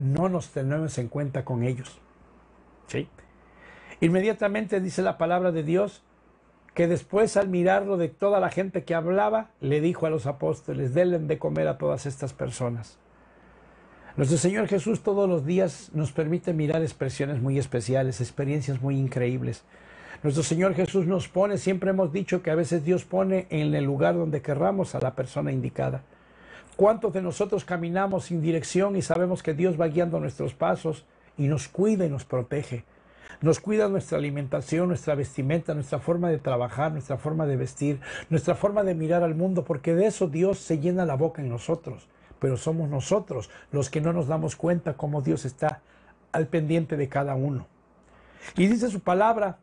no nos tenemos en cuenta con ellos. ¿Sí? Inmediatamente dice la palabra de Dios que después, al mirarlo de toda la gente que hablaba, le dijo a los apóstoles: denle de comer a todas estas personas. Nuestro Señor Jesús todos los días nos permite mirar expresiones muy especiales, experiencias muy increíbles. Nuestro Señor Jesús nos pone, siempre hemos dicho que a veces Dios pone en el lugar donde querramos a la persona indicada. ¿Cuántos de nosotros caminamos sin dirección y sabemos que Dios va guiando nuestros pasos y nos cuida y nos protege? Nos cuida nuestra alimentación, nuestra vestimenta, nuestra forma de trabajar, nuestra forma de vestir, nuestra forma de mirar al mundo, porque de eso Dios se llena la boca en nosotros. Pero somos nosotros los que no nos damos cuenta cómo Dios está al pendiente de cada uno. Y dice su palabra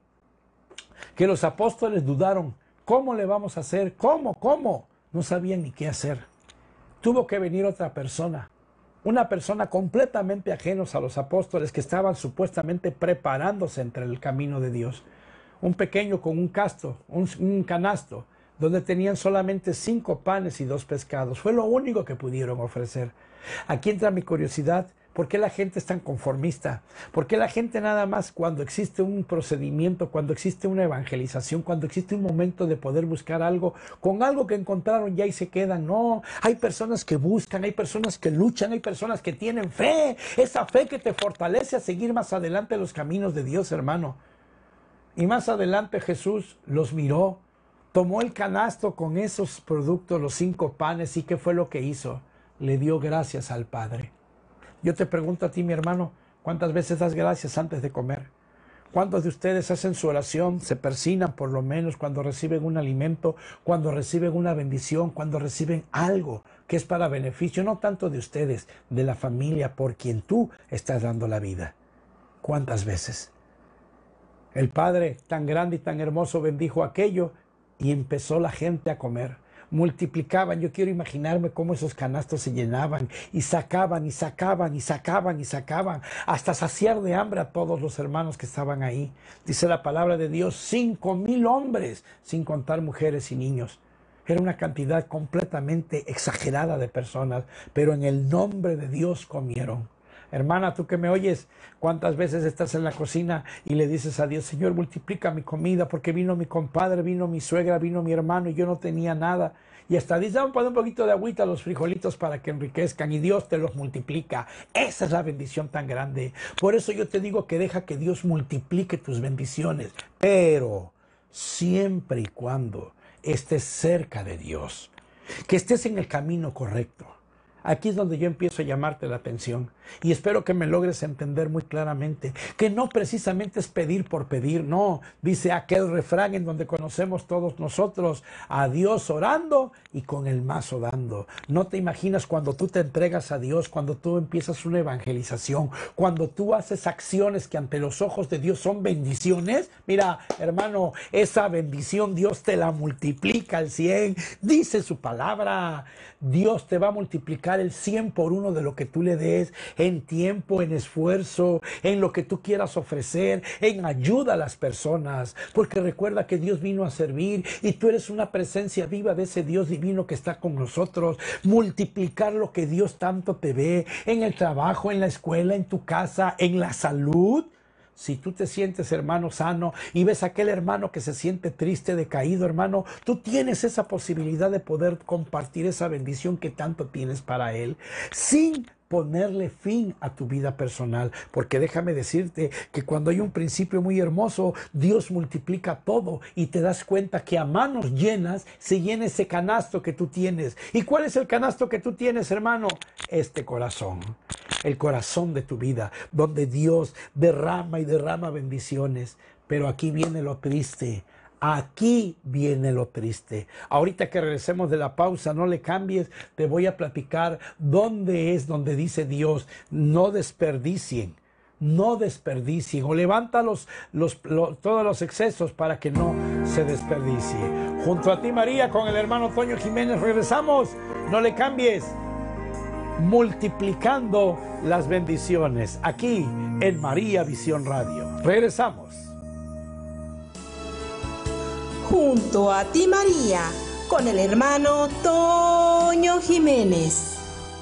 que los apóstoles dudaron. ¿Cómo le vamos a hacer? ¿Cómo? No sabían ni qué hacer. Tuvo que venir otra persona. Una persona completamente ajenos a los apóstoles que estaban supuestamente preparándose entre el camino de Dios. Un pequeño con un canasto, donde tenían solamente 5 panes y 2 pescados. Fue lo único que pudieron ofrecer. Aquí entra mi curiosidad. ¿Por qué la gente es tan conformista? ¿Por qué la gente nada más cuando existe un procedimiento, cuando existe una evangelización, cuando existe un momento de poder buscar algo, con algo que encontraron ya y se quedan? No, hay personas que buscan, hay personas que luchan, hay personas que tienen fe. Esa fe que te fortalece a seguir más adelante los caminos de Dios, hermano. Y más adelante Jesús los miró, tomó el canasto con esos productos, los 5 panes, y ¿qué fue lo que hizo? Le dio gracias al Padre. Yo te pregunto a ti, mi hermano, ¿cuántas veces das gracias antes de comer? ¿Cuántos de ustedes hacen su oración, se persignan por lo menos cuando reciben un alimento, cuando reciben una bendición, cuando reciben algo que es para beneficio, no tanto de ustedes, de la familia por quien tú estás dando la vida? ¿Cuántas veces? El Padre tan grande y tan hermoso bendijo aquello y empezó la gente a comer. Multiplicaban. Yo quiero imaginarme cómo esos canastos se llenaban y sacaban y sacaban y sacaban y sacaban hasta saciar de hambre a todos los hermanos que estaban ahí. Dice la palabra de Dios, 5,000 hombres, sin contar mujeres y niños. Era una cantidad completamente exagerada de personas, pero en el nombre de Dios comieron. Hermana, tú que me oyes, ¿cuántas veces estás en la cocina y le dices a Dios: Señor, multiplica mi comida, porque vino mi compadre, vino mi suegra, vino mi hermano y yo no tenía nada? Y hasta dices: vamos a poner un poquito de agüita a los frijolitos para que enriquezcan, y Dios te los multiplica. Esa es la bendición tan grande. Por eso yo te digo que deja que Dios multiplique tus bendiciones, pero siempre y cuando estés cerca de Dios, que estés en el camino correcto. Aquí es donde yo empiezo a llamarte la atención y espero que me logres entender muy claramente que no precisamente es pedir por pedir, no. Dice aquel refrán en donde conocemos todos nosotros: a Dios orando y con el mazo dando. No te imaginas cuando tú te entregas a Dios, cuando tú empiezas una evangelización, cuando tú haces acciones que ante los ojos de Dios son bendiciones. Mira, hermano, esa bendición Dios te la multiplica al 100. Dice su palabra, Dios te va a multiplicar el 100 por 1 de lo que tú le des, en tiempo, en esfuerzo, en lo que tú quieras ofrecer, en ayuda a las personas, porque recuerda que Dios vino a servir y tú eres una presencia viva de ese Dios divino que está con nosotros. Multiplicar lo que Dios tanto te ve, en el trabajo, en la escuela, en tu casa, en la salud. Si tú te sientes, hermano, sano y ves a aquel hermano que se siente triste, decaído, hermano, tú tienes esa posibilidad de poder compartir esa bendición que tanto tienes para él, sin ponerle fin a tu vida personal, porque déjame decirte que cuando hay un principio muy hermoso, Dios multiplica todo y te das cuenta que a manos llenas se llena ese canasto que tú tienes. ¿Y cuál es el canasto que tú tienes, hermano? Este corazón, el corazón de tu vida, donde Dios derrama y derrama bendiciones. Pero aquí viene lo triste. Aquí viene lo triste. Ahorita que regresemos de la pausa, no le cambies, te voy a platicar dónde es donde dice Dios: no desperdicien, no desperdicien, o levanta todos los excesos para que no se desperdicie. Junto a ti, María, con el hermano Toño Jiménez, regresamos, no le cambies. Multiplicando las bendiciones, aquí en María Visión Radio. Regresamos. Junto a ti, María, con el hermano Toño Jiménez.